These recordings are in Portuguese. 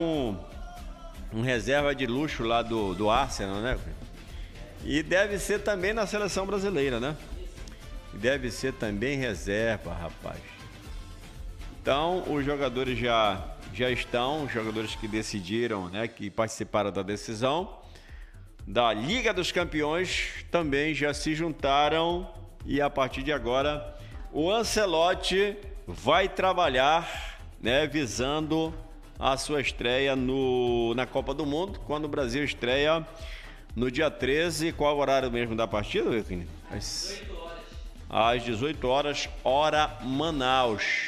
um reserva de luxo lá do Arsenal, né? E deve ser também na seleção brasileira, né? Deve ser também reserva, rapaz. Então, os jogadores já estão, os jogadores que decidiram, né, que participaram da decisão da Liga dos Campeões, também já se juntaram e a partir de agora o Ancelotti vai trabalhar, né, visando a sua estreia na Copa do Mundo, quando o Brasil estreia no dia 13. Qual é o horário mesmo da partida, Wilkin? Às 18 horas, hora Manaus.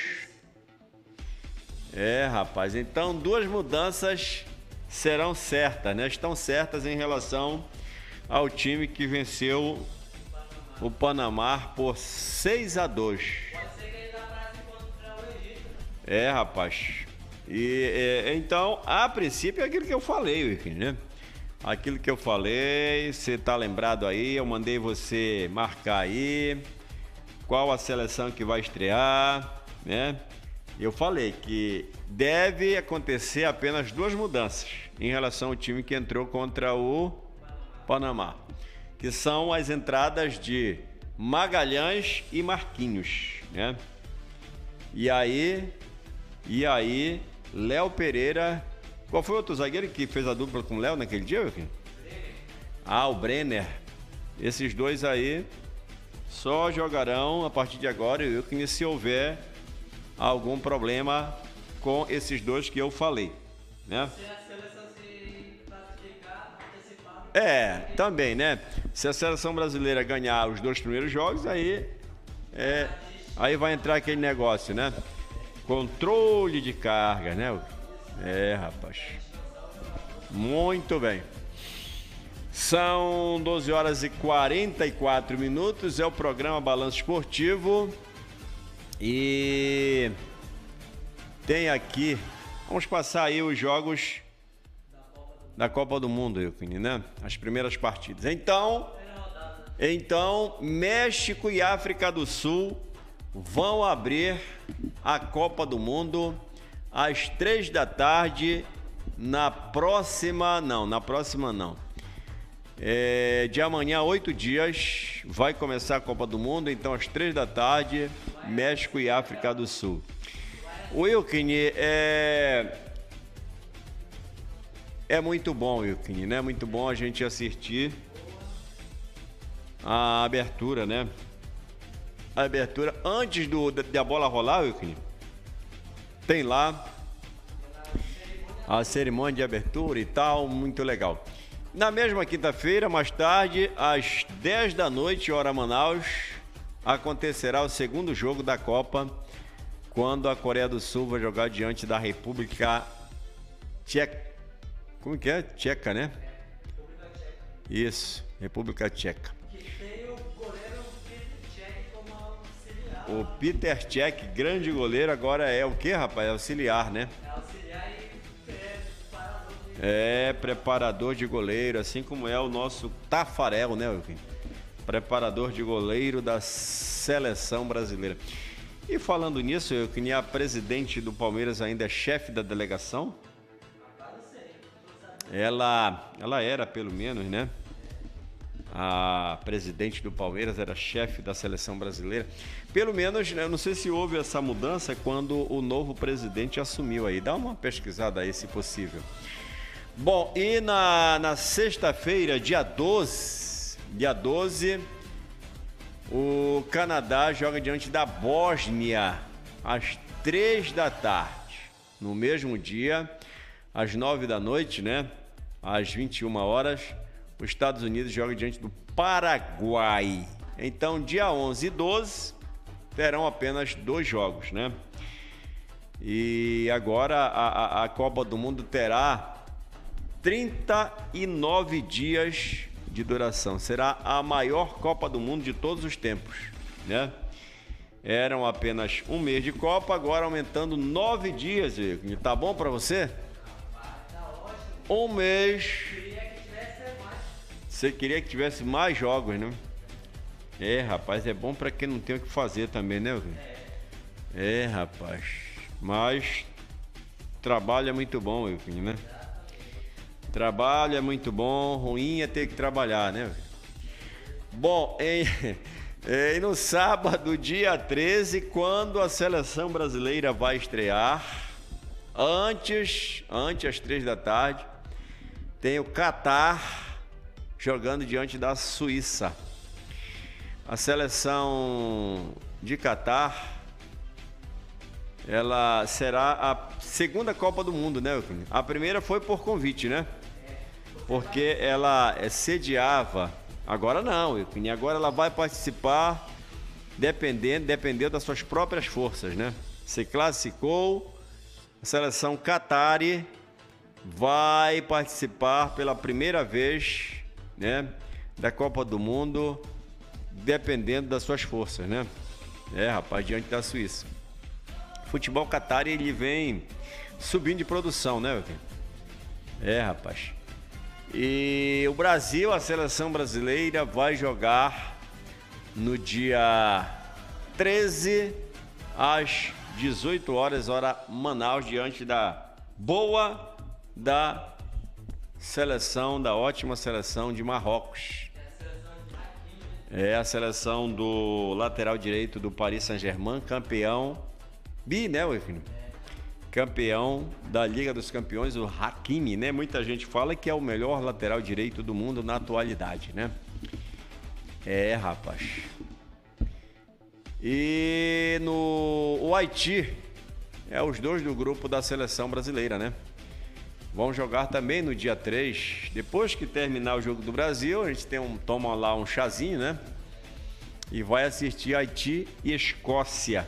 Rapaz, então duas mudanças serão certas, né? Estão certas em relação ao time que venceu o Panamá por 6-2. Pode ser que ele dá prazo contra o Egito. Rapaz. Então, a princípio é aquilo que eu falei, Wilkin, né? Aquilo que eu falei, você tá lembrado aí, eu mandei você marcar aí qual a seleção que vai estrear, né? Eu falei que deve acontecer apenas duas mudanças em relação ao time que entrou contra o Panamá, que são as entradas de Magalhães e Marquinhos, né? E aí, Léo Pereira. Qual foi o outro zagueiro que fez a dupla com o Léo naquele dia, Wilkin? O Brenner. Esses dois aí só jogarão a partir de agora, Wilkin, se houver algum problema com esses dois que eu falei, né? Se a seleção se classificar antecipado. Também, né? Se a seleção brasileira ganhar os dois primeiros jogos, aí vai entrar aquele negócio, né? Controle de carga, né? Rapaz. Muito bem. São 12 horas e 44 minutos, é o programa Balanço Esportivo. E tem aqui, vamos passar aí os jogos da Copa do Mundo, Wilkin, né? As primeiras partidas. Então, México e África do Sul vão abrir a Copa do Mundo às 3 da tarde na próxima não. De amanhã a 8 dias vai começar a Copa do Mundo, então às 3 da tarde, México e África do Sul. Wilkin, é muito bom, Wilkin, né? Muito bom a gente assistir a abertura, né? A abertura antes da bola rolar, Wilkin. Tem lá a cerimônia de abertura e tal, muito legal. Na mesma quinta-feira, mais tarde, às 10 da noite, hora Manaus, acontecerá o segundo jogo da Copa, quando a Coreia do Sul vai jogar diante da República Tcheca. Como que é? Tcheca, né? República Tcheca. Isso, República Tcheca. Que tem o goleiro Peter Cech como auxiliar. O Peter Cech, grande goleiro, agora é o quê, rapaz? É auxiliar, né? É auxiliar e preparador de... preparador de goleiro, assim como é o nosso Tafarel, né, Wilkin? Preparador de goleiro da seleção brasileira. E falando nisso, Wilkin, a presidente do Palmeiras ainda é chefe da delegação? Ela era, pelo menos, né? A presidente do Palmeiras era chefe da seleção brasileira. Pelo menos, né, eu não sei se houve essa mudança quando o novo presidente assumiu aí. Dá uma pesquisada aí, se possível. Bom, e na sexta-feira, dia 12, o Canadá joga diante da Bósnia às 3 da tarde. No mesmo dia, às 9 da noite, né? Às 21 horas, os Estados Unidos joga diante do Paraguai. Então, dia 11 e 12 terão apenas 2 jogos, né? E agora a Copa do Mundo terá 39 dias de duração. Será a maior Copa do Mundo de todos os tempos, né? Eram apenas um mês de Copa, agora aumentando 9 dias. Tá bom para você? Um mês. Você queria que tivesse mais jogos, né? Rapaz, é bom para quem não tem o que fazer também, né? Rapaz. Mas trabalho é muito bom, Wilkin, né? Trabalho é muito bom, ruim é ter que trabalhar, né? Bom, e no sábado, dia 13, quando a seleção brasileira vai estrear, antes às 3 da tarde, tem o Catar jogando diante da Suíça. A seleção de Catar, ela será a segunda Copa do Mundo, né? A primeira foi por convite, né? Porque ela sediava. Agora não, agora ela vai participar dependendo das suas próprias forças, né? Se classificou, a seleção Qatari vai participar pela primeira vez, né, da Copa do Mundo, dependendo das suas forças, né? Rapaz, diante da Suíça. O futebol Qatari, ele vem subindo de produção, né? Rapaz. E o Brasil, a seleção brasileira, vai jogar no dia 13 às 18 horas, hora Manaus, diante da ótima seleção de Marrocos. É a seleção do lateral direito do Paris Saint-Germain, campeão né, Wilfino? Campeão da Liga dos Campeões, o Hakimi, né? Muita gente fala que é o melhor lateral direito do mundo na atualidade, né? Rapaz. E o Haiti, os dois do grupo da seleção brasileira, né? Vão jogar também no dia 3. Depois que terminar o jogo do Brasil, a gente toma lá um chazinho, né? E vai assistir Haiti e Escócia.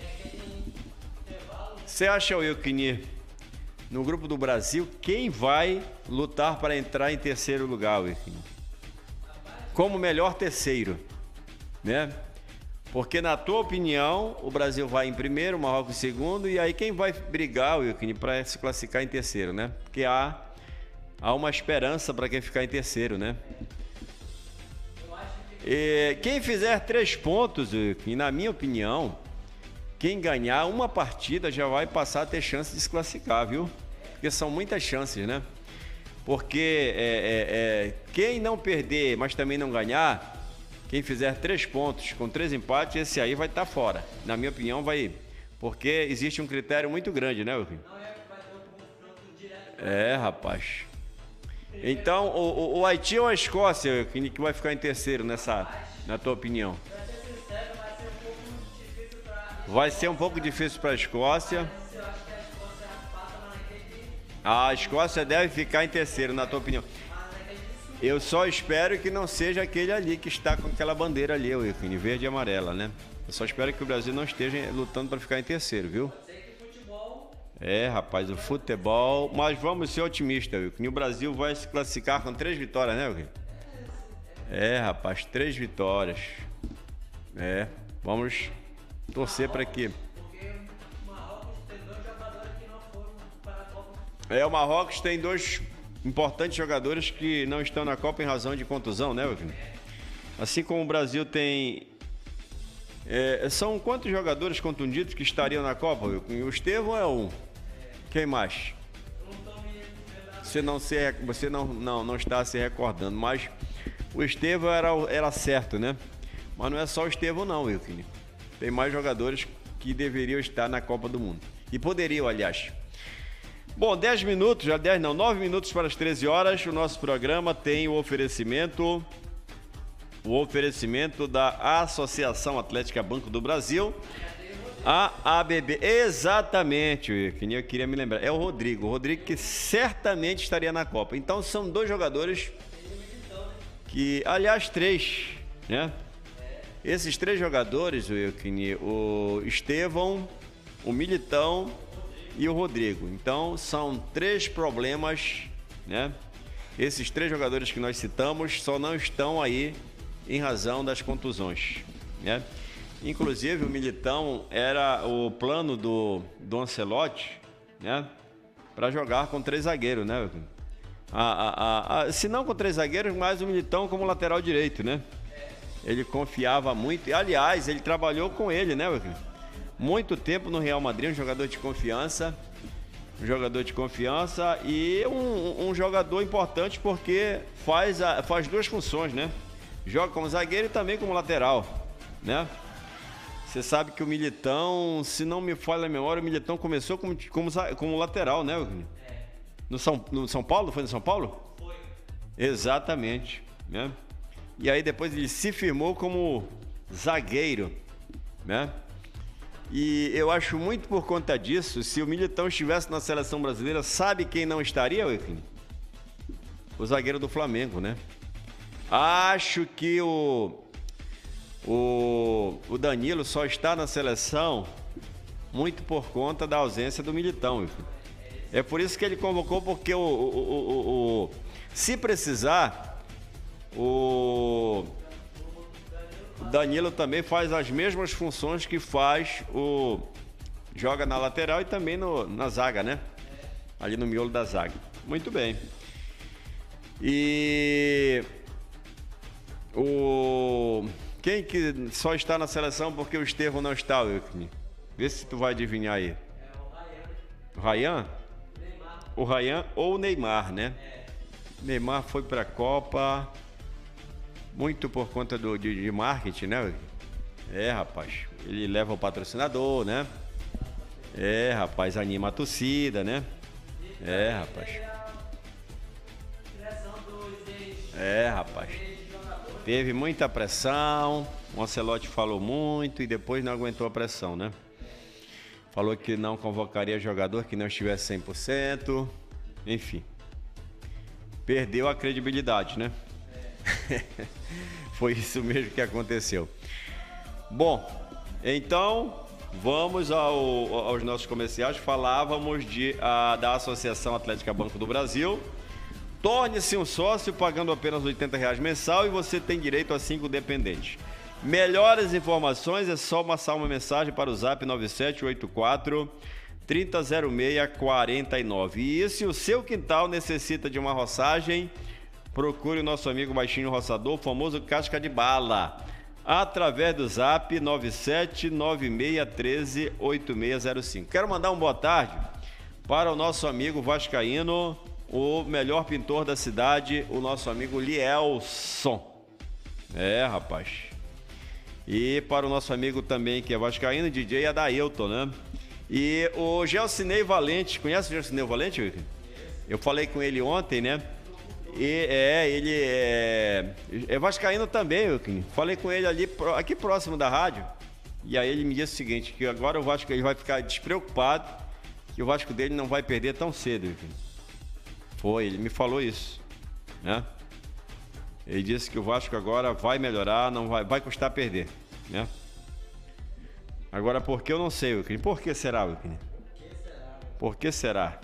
Você acha, Wilkin, no grupo do Brasil, quem vai lutar para entrar em terceiro lugar, Wilkin? Como melhor terceiro, né? Porque, na tua opinião, o Brasil vai em primeiro, o Marrocos em segundo, e aí quem vai brigar, Wilkin, para se classificar em terceiro, né? Porque há uma esperança para quem ficar em terceiro, né? E quem fizer 3 pontos, Wilkin, na minha opinião, quem ganhar uma partida já vai passar a ter chance de se classificar, viu? Porque são muitas chances, né? Porque quem não perder, mas também não ganhar, quem fizer 3 pontos com 3 empates, esse aí vai estar fora. Na minha opinião, vai. Porque existe um critério muito grande, né, Wilkin? Não é que vai ter um confronto direto. Rapaz. Então, o Haiti ou a Escócia, Wilkin, que vai ficar em terceiro na tua opinião? Pra ser sincero, Vai ser um pouco difícil para a Escócia. eu acho que a Escócia passa, mas naquele. A Escócia deve ficar em terceiro, na tua opinião. Eu só espero que não seja aquele ali que está com aquela bandeira ali, Wilkin, verde e amarela, né? Eu só espero que o Brasil não esteja lutando para ficar em terceiro, viu? Sei que futebol. Rapaz, o futebol. Mas vamos ser otimistas, Wilkin. O Brasil vai se classificar com 3 vitórias, né, Wilkin? Rapaz, 3 vitórias. Vamos torcer para quê? Porque o Marrocos tem 2 jogadores que não foram para a Copa. O Marrocos tem 2 importantes jogadores que não estão na Copa em razão de contusão, né, Wilkin? Assim como o Brasil tem... são quantos jogadores contundidos que estariam na Copa, Wilkin? O Estevão é um. Quem mais? Você não está se recordando, mas o Estevão era certo, né? Mas não é só o Estevão não, Wilkin. Tem mais jogadores que deveriam estar na Copa do Mundo. E poderiam, aliás. Bom, 9 minutos para as 13 horas. O nosso programa tem o oferecimento da Associação Atlética Banco do Brasil. A ABB. Exatamente, eu queria me lembrar. É o Rodrigo que certamente estaria na Copa. Então são 2 jogadores que, aliás, 3, né? Esses 3 jogadores, Wilkin, o Estevão, o Militão e o Rodrigo. Então, são 3 problemas, né? Esses 3 jogadores que nós citamos só não estão aí em razão das contusões, né? Inclusive, o Militão era o plano do Ancelotti, né? Para jogar com 3 zagueiros, né, Wilkin? Se não com 3 zagueiros, mas o Militão como lateral direito, né? Ele confiava muito. E, aliás, ele trabalhou com ele, né, Wilkin? Muito tempo no Real Madrid, um jogador de confiança. Um jogador de confiança e um jogador importante porque faz duas funções, né? Joga como zagueiro e também como lateral, né? Você sabe que o Militão, se não me falha a memória, o Militão começou como lateral, né? No São Paulo? Foi no São Paulo? Foi. Exatamente, né? E aí depois ele se firmou como zagueiro, né? E eu acho muito por conta disso, se o Militão estivesse na seleção brasileira, sabe quem não estaria, Wilkin? O zagueiro do Flamengo, né? Acho que o Danilo só está na seleção muito por conta da ausência do Militão, Wilkin. É por isso que ele convocou, porque se precisar, o Danilo também faz as mesmas funções que faz joga na lateral e também na zaga, né? Ali no miolo da zaga. Muito bem. E quem que só está na seleção porque o Estevão não está, Wilkin? Vê se tu vai adivinhar aí. O Ryan? O Ryan ou o Neymar, né? Neymar foi para a Copa muito por conta de marketing, né? Rapaz, ele leva o patrocinador, né? Rapaz, anima a torcida, né? Rapaz. Rapaz. Teve muita pressão, o Ancelotti falou muito e depois não aguentou a pressão, né? Falou que não convocaria jogador que não estivesse 100%, enfim. Perdeu a credibilidade, né? Foi isso mesmo que aconteceu. Bom, então vamos aos nossos comerciais. Falávamos da Associação Atlética Banco do Brasil. Torne-se um sócio pagando apenas R$80 mensal e você tem direito a 5 dependentes. Melhores informações é só passar uma mensagem para o Zap 9784 300649. E se o seu quintal necessita de uma roçagem, procure o nosso amigo Baixinho Roçador, o famoso Casca de Bala, através do Zap 9796138605. Quero mandar uma boa tarde para o nosso amigo vascaíno, o melhor pintor da cidade, o nosso amigo Lielson. Rapaz. E para o nosso amigo também, que é vascaíno, DJ Adailton, né? E o Gelcinei Valente, conhece o Gelcinei Valente, Wilker? Eu falei com ele ontem, né? E ele é vascaíno também, Wilker. Falei com ele aqui próximo da rádio. E aí ele me disse o seguinte, que agora o Vasco ele vai ficar despreocupado, que o Vasco dele não vai perder tão cedo, Wilker. Ele me falou isso, né? Ele disse que o Vasco agora vai melhorar, não vai custar perder, né? Agora, por que eu não sei, Wilkin? Por que será, Wilkin? Por que será?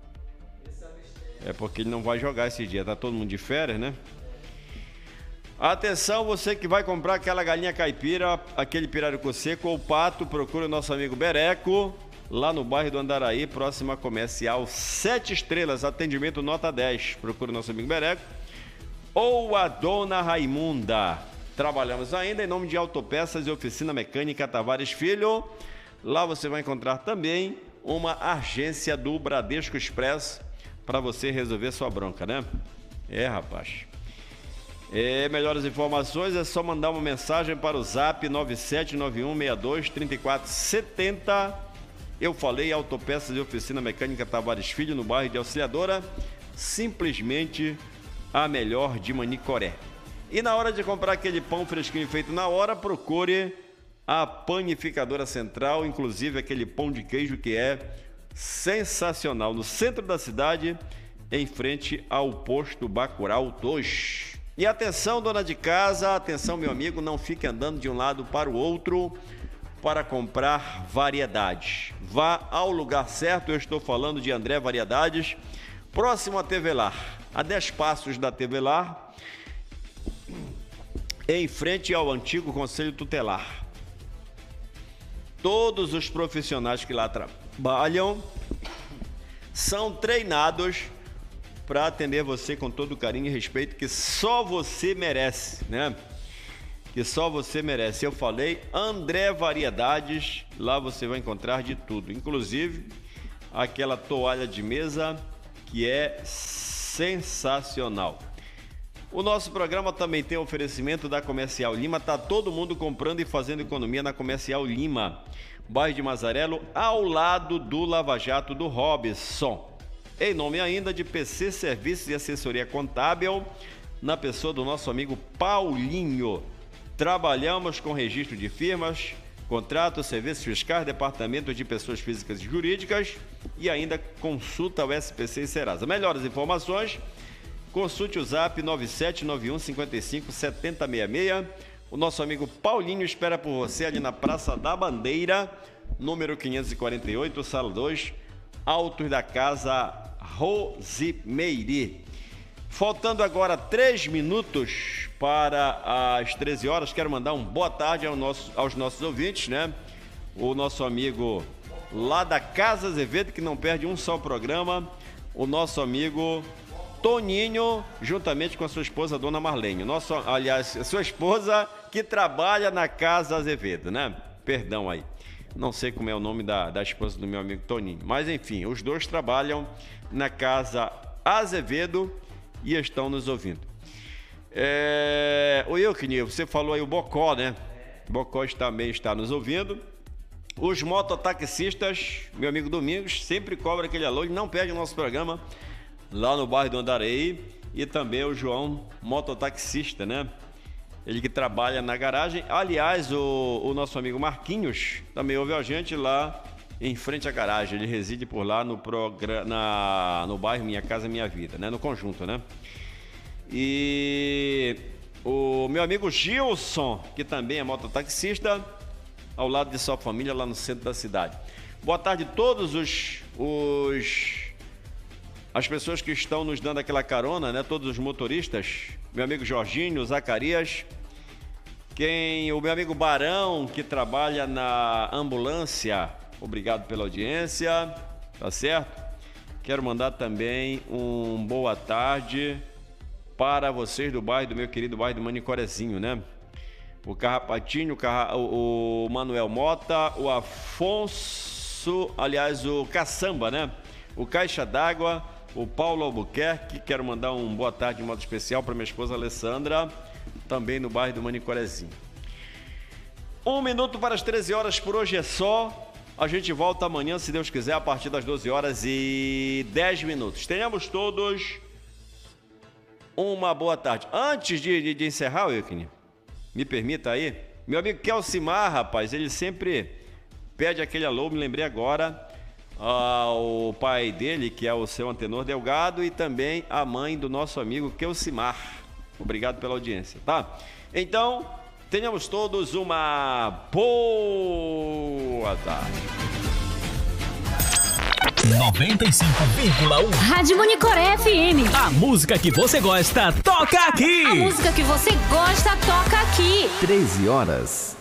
É porque ele não vai jogar esse dia, tá todo mundo de férias, né? Atenção, você que vai comprar aquela galinha caipira, aquele pirarucu seco ou pato, procure o nosso amigo Bereco, lá no bairro do Andaraí, próxima comercial 7 estrelas, atendimento nota 10. Procure o nosso amigo Bereco. Ou a Dona Raimunda. Trabalhamos ainda em nome de Autopeças e Oficina Mecânica Tavares Filho. Lá você vai encontrar também uma agência do Bradesco Express para você resolver sua bronca, né? Rapaz. Melhores informações é só mandar uma mensagem para o Zap 9791623470. Eu falei Autopeças e Oficina Mecânica Tavares Filho, no bairro de Auxiliadora. Simplesmente a melhor de Manicoré. E na hora de comprar aquele pão fresquinho feito na hora, procure a Panificadora Central, inclusive aquele pão de queijo que é sensacional, no centro da cidade, em frente ao posto Bacurau 2. E atenção, dona de casa, atenção, meu amigo, não fique andando de um lado para o outro para comprar variedades. Vá ao lugar certo, eu estou falando de André Variedades, próximo à TV Lar, a 10 passos da TV Lar, em frente ao antigo Conselho Tutelar. Todos os profissionais que lá trabalham são treinados para atender você com todo o carinho e respeito que só você merece, né? Que só você merece. Eu falei, André Variedades, lá você vai encontrar de tudo, inclusive aquela toalha de mesa que é sensacional. O nosso programa também tem oferecimento da Comercial Lima. Tá todo mundo comprando e fazendo economia na Comercial Lima, bairro de Mazarelo, ao lado do Lava Jato do Robson. Em nome ainda de PC Serviços e Assessoria Contábil, na pessoa do nosso amigo Paulinho. Trabalhamos com registro de firmas, contratos, serviços fiscais, departamento de pessoas físicas e jurídicas e ainda consulta ao SPC e Serasa. Melhores informações, consulte o Zap 9791 55 7066. O nosso amigo Paulinho espera por você ali na Praça da Bandeira, número 548, sala 2, Altos da Casa Rosimeire. Faltando agora 3 minutos para as 13 horas, quero mandar uma boa tarde aos nossos ouvintes, né? O nosso amigo lá da Casa Azevedo, que não perde um só programa, o nosso amigo Toninho, juntamente com a sua esposa, Dona Marlene. Aliás, sua esposa que trabalha na Casa Azevedo, né? Perdão aí. Não sei como é o nome da esposa do meu amigo Toninho. Mas, enfim, os dois trabalham na Casa Azevedo e estão nos ouvindo. O Eucni, você falou aí o Bocó, né? O Bocó também está nos ouvindo. Os mototaxistas, meu amigo Domingos, sempre cobra aquele alô, ele não perde o nosso programa lá no bairro do Andarei. E também o João, mototaxista, né? Ele que trabalha na garagem. Aliás, o nosso amigo Marquinhos também ouve a gente lá em frente à garagem. Ele reside por lá no bairro Minha Casa Minha Vida, né? No conjunto, né? E o meu amigo Gilson, que também é mototaxista, ao lado de sua família lá no centro da cidade. Boa tarde a todos as pessoas que estão nos dando aquela carona, né? Todos os motoristas. Meu amigo Jorginho, Zacarias, o meu amigo Barão, que trabalha na ambulância, obrigado pela audiência, tá certo? Quero mandar também um boa tarde para vocês do meu querido bairro do Manicorezinho, né? O Carrapatinho, o Manuel Mota, o Afonso, aliás, o Caçamba, né? O Caixa d'Água, o Paulo Albuquerque. Quero mandar um boa tarde de modo especial para minha esposa Alessandra, também no bairro do Manicorezinho. 1 minuto para as 13 horas, por hoje é só. A gente volta amanhã, se Deus quiser, a partir das 12 horas e 10 minutos. Tenhamos todos uma boa tarde. Antes de encerrar, Wilkin, me permita aí, meu amigo Kelcimar, rapaz, ele sempre pede aquele alô, me lembrei agora, ao pai dele, que é o seu Antenor Delgado, e também a mãe do nosso amigo Kelcimar. Obrigado pela audiência, tá? Então, tenhamos todos uma boa tarde. 95,1 Rádio Monicoré FM. A música que você gosta, toca aqui. A música que você gosta, toca aqui. 13 horas.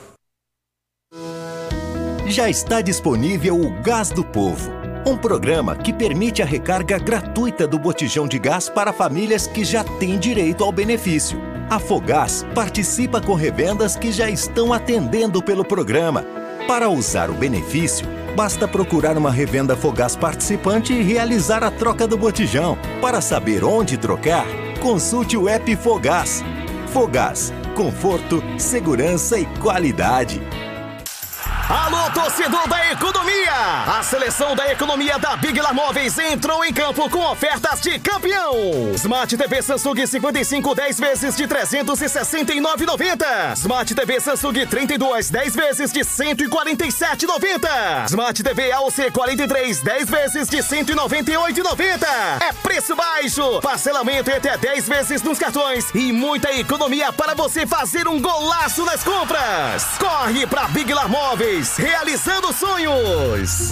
Já está disponível o Gás do Povo, um programa que permite a recarga gratuita do botijão de gás para famílias que já têm direito ao benefício. A Fogás participa com revendas que já estão atendendo pelo programa. Para usar o benefício, basta procurar uma revenda Fogás participante e realizar a troca do botijão. Para saber onde trocar, consulte o app Fogás. Fogás, conforto, segurança e qualidade. Alô, torcedor da economia! A seleção da economia da Big Lar Móveis entrou em campo com ofertas de campeão. Smart TV Samsung 55 10 vezes de R$ 369,90. Smart TV Samsung 32 10 vezes de R$ 147,90. Smart TV AOC 43 10 vezes de R$ 198,90. É preço baixo, parcelamento em até 10 vezes nos cartões e muita economia para você fazer um golaço nas compras. Corre pra Big Lar Móveis, realizando sonhos.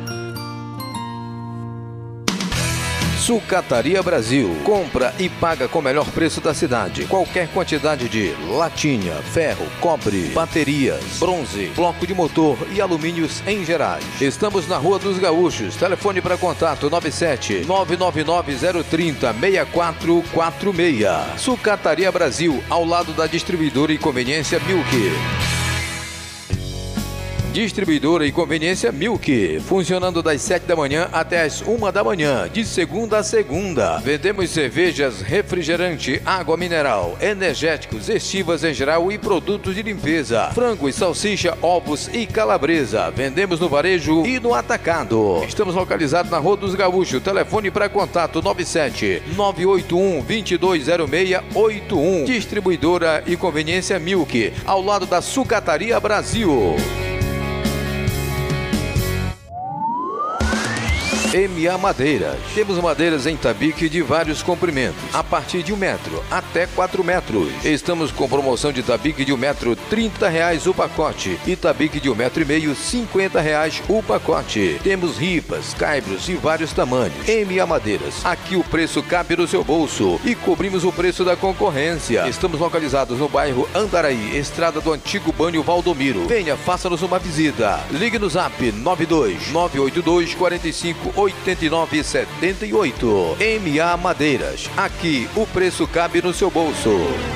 Sucataria Brasil. Compra e paga com o melhor preço da cidade. Qualquer quantidade de latinha, ferro, cobre, baterias, bronze, bloco de motor e alumínios em gerais. Estamos na Rua dos Gaúchos. Telefone para contato 97-999-030-6446. Sucataria Brasil, ao lado da distribuidora e conveniência Milk. Distribuidora e conveniência Milk, funcionando das 7 da manhã até as 1 da manhã, de segunda a segunda. Vendemos cervejas, refrigerante, água mineral, energéticos, estivas em geral e produtos de limpeza, frango e salsicha, ovos e calabresa. Vendemos no varejo e no atacado. Estamos localizados na Rua dos Gaúchos. Telefone para contato 97 981 220681. Distribuidora e conveniência Milk, ao lado da Sucataria Brasil. MA Madeiras. Temos madeiras em tabique de vários comprimentos, a partir de 1 metro até 4 metros. Estamos com promoção de tabique de 1 metro, R$30 o pacote, e tabique de 1,5 metro, R$50 o pacote. Temos ripas, caibros de vários tamanhos. MA Madeiras. Aqui o preço cabe no seu bolso e cobrimos o preço da concorrência. Estamos localizados no bairro Andaraí, estrada do antigo Banho Valdomiro. Venha, faça-nos uma visita. Ligue no zap 92 982 45 8978. MA Madeiras. Aqui o preço cabe no seu bolso.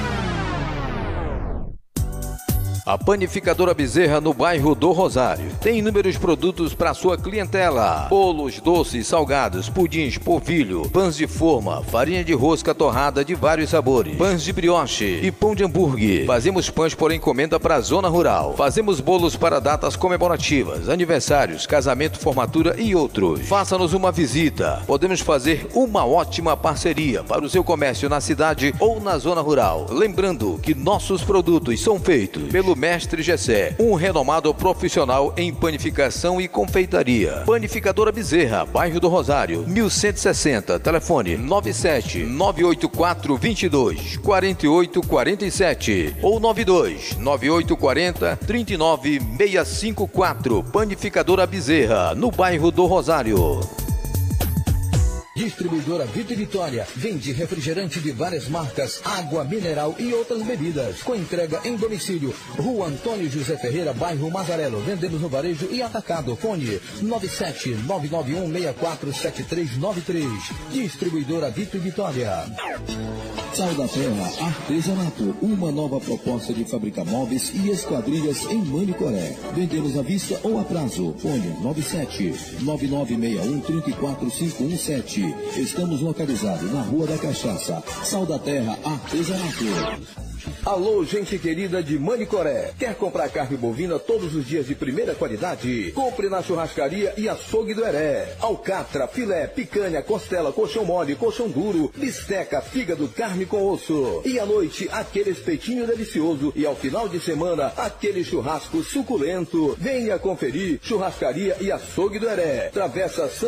A Panificadora Bezerra, no bairro do Rosário, tem inúmeros produtos para sua clientela: bolos, doces, salgados, pudins, polvilho, pães de forma, farinha de rosca torrada de vários sabores, pães de brioche e pão de hambúrguer. Fazemos pães por encomenda para a zona rural. Fazemos bolos para datas comemorativas, aniversários, casamento, formatura e outros. Faça-nos uma visita. Podemos fazer uma ótima parceria para o seu comércio na cidade ou na zona rural. Lembrando que nossos produtos são feitos pelo Mestre Gessé, um renomado profissional em panificação e confeitaria. Panificadora Bezerra, bairro do Rosário, 1160, telefone 97 984 22 48 47 ou 92 9840 39 654. Panificadora Bezerra, no bairro do Rosário. Distribuidora Vito e Vitória vende refrigerante de várias marcas, água mineral e outras bebidas, com entrega em domicílio. Rua Antônio José Ferreira, bairro Mazarelo. Vendemos no varejo e atacado. Fone 97 991 647393. Distribuidora Vito e Vitória. Sal da Terra Artesanato, uma nova proposta de fabricar móveis e esquadrilhas em Manicoré. Vendemos à vista ou a prazo. Fone 97 9961 34517. Estamos localizados na Rua da Cachaça. Sal da Terra Artesanato. Alô, gente querida de Manicoré. Quer comprar carne bovina todos os dias de primeira qualidade? Compre na Churrascaria e Açougue do Heré. Alcatra, filé, picanha, costela, colchão mole, colchão duro, bisteca, fígado, carne com osso. E à noite, aquele espetinho delicioso. E ao final de semana, aquele churrasco suculento. Venha conferir. Churrascaria e Açougue do Heré. Travessa São